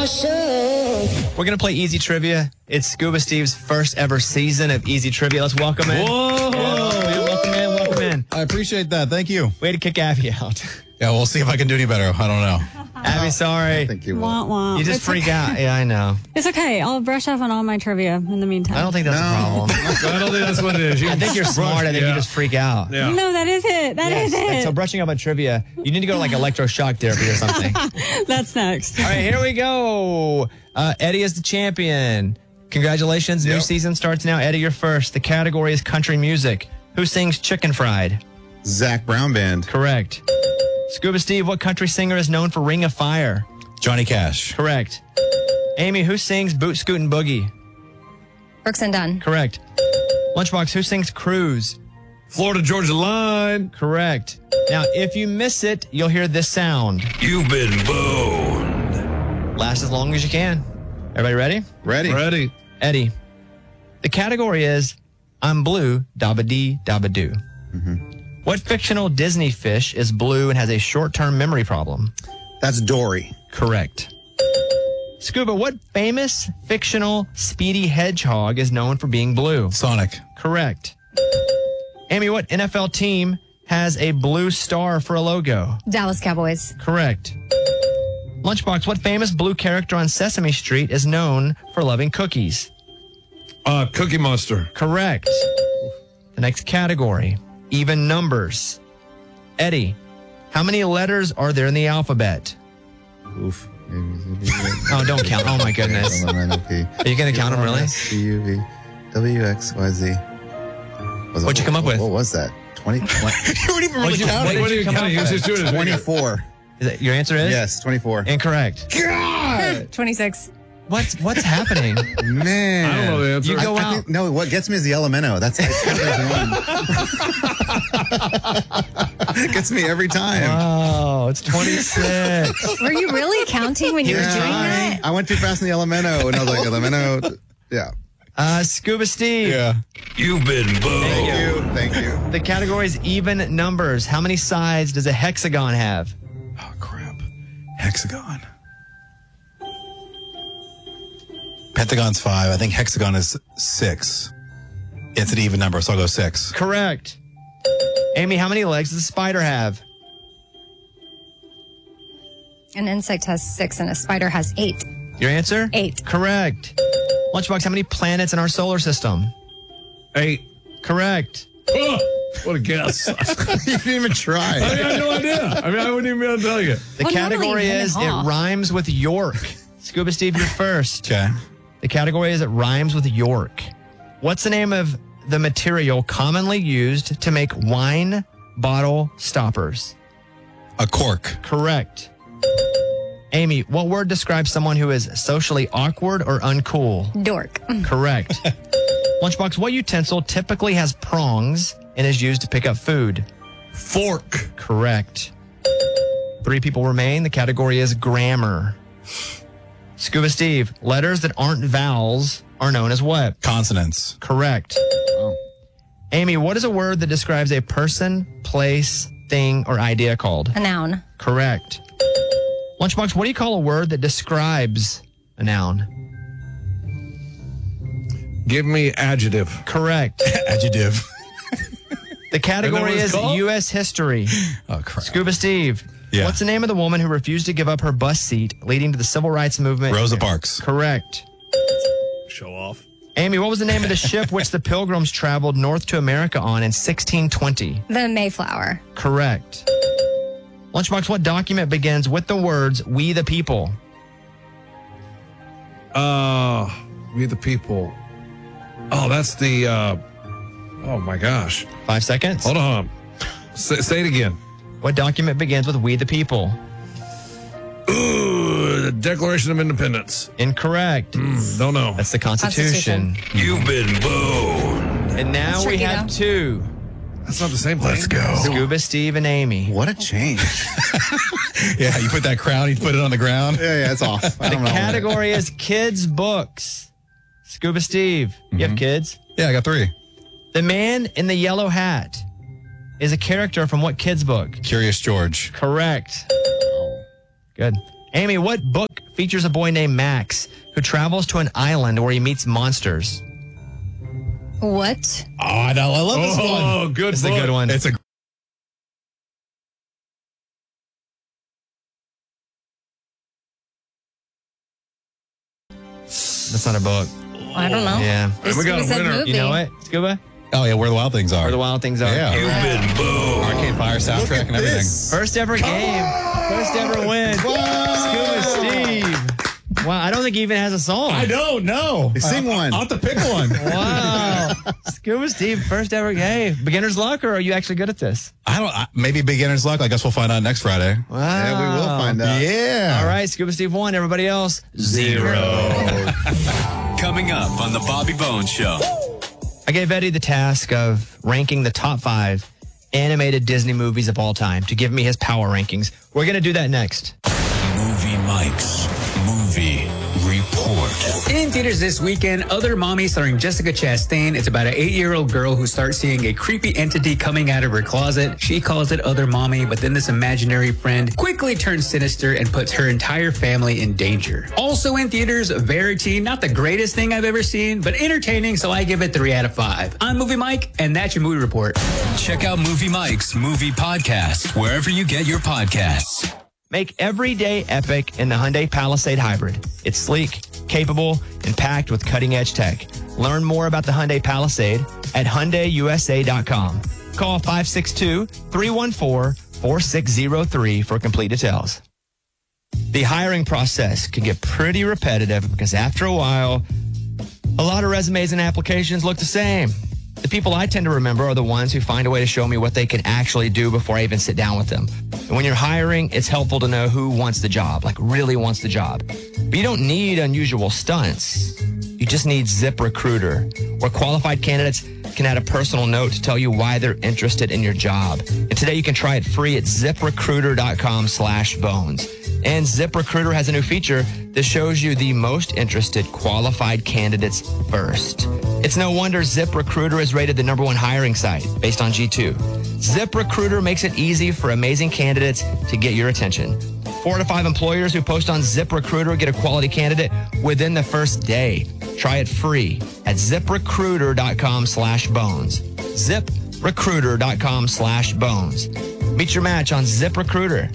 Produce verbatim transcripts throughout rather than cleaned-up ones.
We're going to play Easy Trivia. It's Scuba Steve's first ever season of Easy Trivia. Let's welcome in. Whoa! Yeah, welcome in, welcome in. I appreciate that. Thank you. Way to kick Abby out. Yeah, we'll see if I can do any better. I don't know. Abby, sorry. I think you will. Wah, wah. You just It's freak okay. out. Yeah, I know. It's okay. I'll brush up on all my trivia in the meantime. I don't think that's No. a problem. I don't think that's what it is. You I think you're smart. I think yeah. you just freak out. Yeah. No, that is it. That is Yes. it. So brushing up on trivia, you need to go to like electroshock therapy or something. All That's next. right, here we go. Uh, Eddie is the champion. Congratulations. New Yep. season starts now. Eddie, you're first. The category is country music. Who sings Chicken Fried? Zach Brown Band. Correct. Scuba Steve, what country singer is known for Ring of Fire? Johnny Cash. Correct. Amy, who sings Boot Scootin' Boogie? Brooks and Dunn. Correct. Lunchbox, who sings Cruise? Florida Georgia Line. Correct. Now, if you miss it, you'll hear this sound. You've been boned. Last as long as you can. Everybody ready? Ready? Ready? Eddie, the category is I'm blue, dabba-dee, dabba-doo. What fictional Disney fish is blue and has a short-term memory problem? That's Dory. Correct. Scuba, what famous fictional Speedy Hedgehog is known for being blue? Sonic. Correct. Amy, what N F L team has a blue star for a logo? Dallas Cowboys. Correct. Lunchbox, what famous blue character on Sesame Street is known for loving cookies? Uh, Cookie Monster. Correct. The next category, even numbers. Eddie, how many letters are there in the alphabet? Oof. Oh, don't count. Oh, my goodness. Are you going to count them, really? C U V W X Y Z. Was it- What'd you come up with? What was that? twenty, twenty, You weren't even really you- counting. what did What do you you come count? up He was with? just doing it. twenty-four. Is that, your answer is? Yes, twenty-four. Incorrect. twenty-six. What's what's happening? Man. I don't know the answer. You go I out. think, no, what gets me is the Elemento. That's like one. Gets me every time. Oh, it's twenty-six. Were you really counting when you were Here's doing mine. that? I went too fast in the Elemento, and I was like, Elemento. Yeah. Uh, Scuba Steve. Yeah. You've been boned. Thank you. Thank you. The category is even numbers. How many sides does a hexagon have? Oh, crap. Hexagon. Pentagon's five. I think hexagon is six. It's an even number, so I'll go six. Correct. Amy, how many legs does a spider have? An insect has six and a spider has eight. Your answer? Eight. Correct. Lunchbox, how many planets in our solar system? Eight. Correct. Oh, what a guess. You didn't even I try. had no idea. I mean, I wouldn't even be able to tell you. The Well, category normally you is hand it it off. rhymes with York. Scuba Steve, you're first. Okay. The category is it rhymes with York. What's the name of the material commonly used to make wine bottle stoppers? A cork. Correct. Amy, what word describes someone who is socially awkward or uncool? Dork. Correct. Lunchbox, what utensil typically has prongs and is used to pick up food? Fork. Correct. Three people remain. The category is grammar. Scuba Steve, letters that aren't vowels are known as what? Consonants. Correct. Amy, what is a word that describes a person, place, thing, or idea called? A noun. Correct. Lunchbox, what do you call a word that describes a noun? Give me adjective. Correct. Adjective. The category what it's is called? U S history. Oh, crap. Scuba Steve, Yeah. what's the name of the woman who refused to give up her bus seat, leading to the civil rights movement? Rosa Parks. Correct. Show off. Amy, what was the name of the ship which the Pilgrims traveled north to America on in sixteen twenty? The Mayflower. Correct. Lunchbox, what document begins with the words, "We the people"? Uh, we the people. Oh, that's the, uh, oh my gosh. Five seconds. Hold on. Say, say it again. What document begins with "We the people"? Ooh, the Declaration of Independence. Incorrect. Don't know. That's the Constitution. You've been boned. And now That's we tricky, have though. two. That's not the same thing. Let's go. Scuba Steve and Amy. What a change. Yeah, you put that crown, you put it on the ground. Yeah, yeah, it's off. I The don't know. category is kids' books. Scuba Steve, you have kids? Yeah, I got three. The man in the yellow hat is a character from what kids' book? Curious George. Correct. Good. Amy, what book features a boy named Max who travels to an island where he meets monsters? What? Oh, no, I love this one. Oh, good It's a book. good one. It's a That's not a book. I don't know. Yeah. This We got a was a winner. movie. You know what? Scuba? Oh, yeah, Where the Wild Things Are. Where the Wild Things Are. Yeah. Arcade Fire soundtrack and everything. First ever game. First ever win. Scuba Steve. Wow, I don't think he even has a song. I don't know. Sing one. I'll have to pick one. Wow. Scuba Steve, first ever game. Beginner's luck, or are you actually good at this? I don't, I, maybe beginner's luck. I guess we'll find out next Friday. Wow. Yeah, we will find out. Yeah. All right, Scuba Steve won. Everybody else, zero. Coming up on the Bobby Bones Show. I gave Eddie the task of ranking the top five animated Disney movies of all time to give me his power rankings. We're going to do that next. Movie Mike's Movie Report. In theaters this weekend, Other Mommy starring Jessica Chastain. It's about an eight-year-old girl who starts seeing a creepy entity coming out of her closet. She calls it Other Mommy, but then this imaginary friend quickly turns sinister and puts her entire family in danger. Also in theaters, Verity. Not the greatest thing I've ever seen, but entertaining, so I give it three out of five. I'm Movie Mike, and that's your movie report. Check out Movie Mike's Movie Podcast wherever you get your podcasts. Make every day epic in the Hyundai Palisade Hybrid. It's sleek, capable, and packed with cutting-edge tech. Learn more about the Hyundai Palisade at Hyundai U S A dot com. Call five six two, three one four, four six zero three for complete details. The hiring process can get pretty repetitive because after a while, a lot of resumes and applications look the same. The people I tend to remember are the ones who find a way to show me what they can actually do before I even sit down with them. And when you're hiring, it's helpful to know who wants the job, like really wants the job. But you don't need unusual stunts. You just need ZipRecruiter, where qualified candidates can add a personal note to tell you why they're interested in your job. And today you can try it free at ZipRecruiter.com slash bones. And ZipRecruiter has a new feature that shows you the most interested qualified candidates first. It's no wonder ZipRecruiter is rated the number one hiring site based on G two. ZipRecruiter makes it easy for amazing candidates to get your attention. Four to five employers who post on ZipRecruiter get a quality candidate within the first day. Try it free at ZipRecruiter.com slash bones. ZipRecruiter.com slash bones. Meet your match on ZipRecruiter.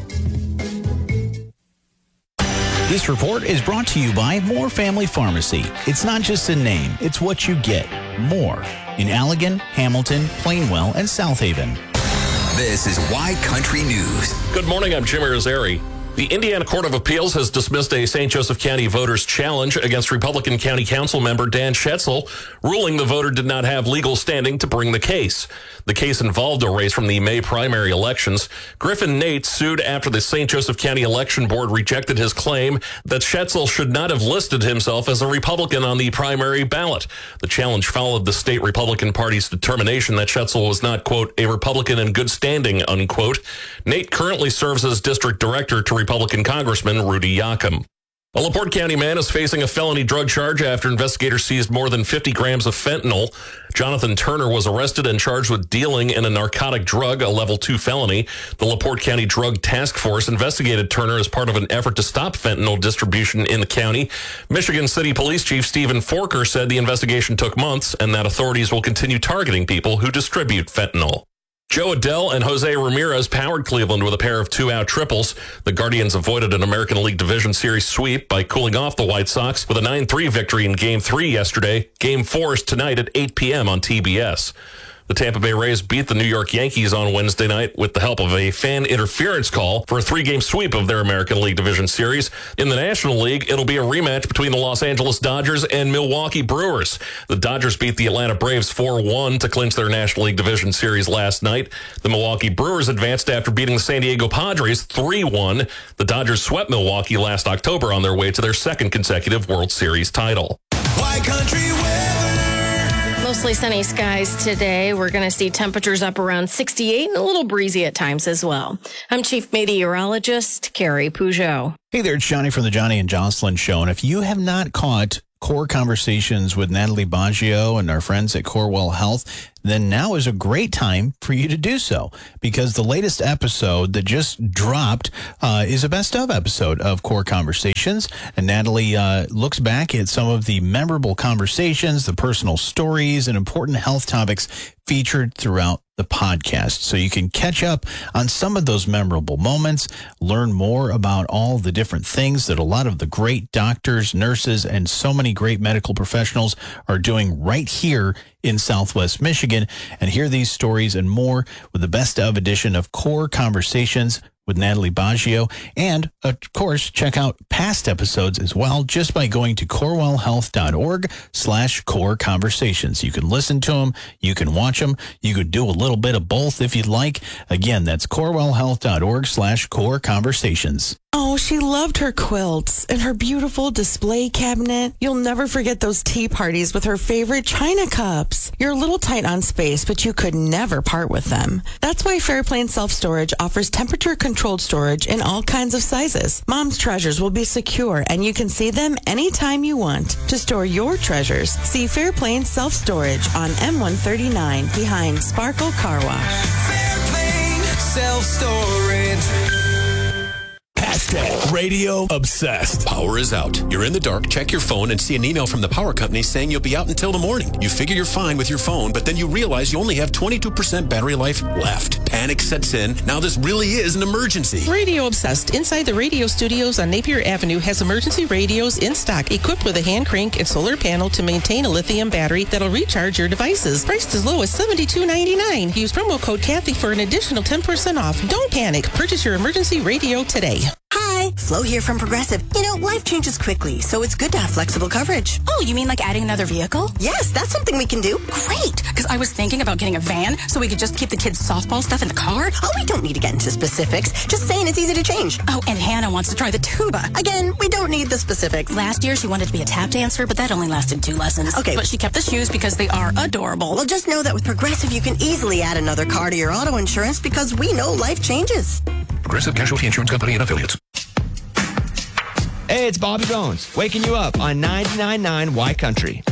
This report is brought to you by Moore Family Pharmacy. It's not just a name, it's what you get. More in Allegan, Hamilton, Plainwell, and South Haven. This is Y Country News. Good morning, I'm Jim Irizarry. The Indiana Court of Appeals has dismissed a Saint Joseph County voter's challenge against Republican County Council member Dan Schetzel, ruling the voter did not have legal standing to bring the case. The case involved a race from the May primary elections. Griffin Nate sued after the Saint Joseph County Election Board rejected his claim that Schetzel should not have listed himself as a Republican on the primary ballot. The challenge followed the state Republican Party's determination that Schetzel was not, quote, a Republican in good standing, unquote. Nate currently serves as district director to Republican Congressman Rudy Yakum. A LaPorte County man is facing a felony drug charge after investigators seized more than fifty grams of fentanyl. Jonathan Turner was arrested and charged with dealing in a narcotic drug, a level two felony. The LaPorte County Drug Task Force investigated Turner as part of an effort to stop fentanyl distribution in the county. Michigan City Police Chief Stephen Forker said the investigation took months and that authorities will continue targeting people who distribute fentanyl. Joe Adell and Jose Ramirez powered Cleveland with a pair of two-out triples. The Guardians avoided an American League Division Series sweep by cooling off the White Sox with a nine three victory in Game three yesterday. Game four is tonight at eight p.m. on T B S. The Tampa Bay Rays beat the New York Yankees on Wednesday night with the help of a fan interference call for a three-game sweep of their American League Division Series. In the National League, it'll be a rematch between the Los Angeles Dodgers and Milwaukee Brewers. The Dodgers beat the Atlanta Braves four one to clinch their National League Division Series last night. The Milwaukee Brewers advanced after beating the San Diego Padres three one. The Dodgers swept Milwaukee last October on their way to their second consecutive World Series title. Y Country weather. Mostly sunny skies today. We're going to see temperatures up around sixty-eight and a little breezy at times as well. I'm Chief Meteorologist Carrie Peugeot. Hey there, it's Johnny from the Johnny and Jocelyn Show. And if you have not caught Core Conversations with Natalie Baggio and our friends at Corewell Health, then now is a great time for you to do so, because the latest episode that just dropped uh, is a best of episode of Core Conversations. And Natalie uh, looks back at some of the memorable conversations, the personal stories, and important health topics featured throughout the podcast. So you can catch up on some of those memorable moments, learn more about all the different things that a lot of the great doctors, nurses, and so many great medical professionals are doing right here in Southwest Michigan, and hear these stories and more with the best of edition of Core Conversations with Natalie Baggio. And, of course, check out past episodes as well just by going to corewellhealth.org slash core conversations. You can listen to them. You can watch them. You could do a little bit of both if you'd like. Again, that's corewellhealth.org slash core conversations. Oh, she loved her quilts and her beautiful display cabinet. You'll never forget those tea parties with her favorite china cups. You're a little tight on space, but you could never part with them. That's why Fairplane Self-Storage offers temperature-controlled storage in all kinds of sizes. Mom's treasures will be secure, and you can see them anytime you want. To store your treasures, see Fairplane Self-Storage on M one thirty-nine behind Sparkle Car Wash. Fairplane Self-Storage. Hashtag radio obsessed. Power is out. You're in the dark, check your phone and see an email from the power company saying you'll be out until the morning. You figure you're fine with your phone, but then you realize you only have twenty-two percent battery life left. Panic sets in. Now this really is an emergency. Radio Obsessed inside the radio studios on Napier Avenue has emergency radios in stock equipped with a hand crank and solar panel to maintain a lithium battery that'll recharge your devices. Priced as low as seventy-two ninety-nine. Use promo code Kathy for an additional ten percent off. Don't panic. Purchase your emergency radio today. Hi, Flo here from Progressive. You know, life changes quickly, so it's good to have flexible coverage. Oh, you mean like adding another vehicle? Yes, that's something we can do. Great, because I was thinking about getting a van so we could just keep the kids' softball stuff in the car. Oh, we don't need to get into specifics. Just saying it's easy to change. Oh, and Hannah wants to try the tuba. Again, we don't need the specifics. Last year, she wanted to be a tap dancer, but that only lasted two lessons. Okay. But she kept the shoes because they are adorable. Well, just know that with Progressive, you can easily add another car to your auto insurance because we know life changes. Progressive Casualty Insurance Company and Affiliates. Hey, it's Bobby Bones, waking you up on ninety-nine point nine Y Country.